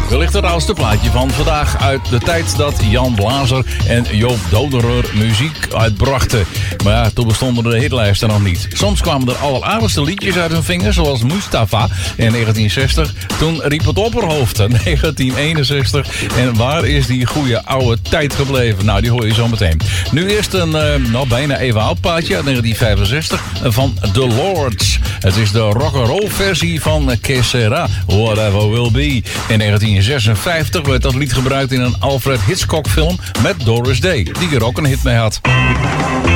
Wellicht het oudste plaatje van vandaag uit de tijd dat Jan Blazer en Joop Doderer muziek uitbrachten. Maar ja, toen bestonden de hitlijsten nog niet. Soms kwamen er alleraardigste liedjes uit hun vingers, zoals Mustafa in 1960. Toen riep het opperhoofd in 1961. En waar is die goede oude tijd gebleven? Nou, die hoor je zo meteen. Nu eerst een bijna even oud plaatje uit 1965 van The Lords. Het is de rock'n'roll versie van Que Sera, Whatever Will Be. In 1956 werd dat lied gebruikt in een Alfred Hitchcock film met Doris Day, die er ook een hit mee had.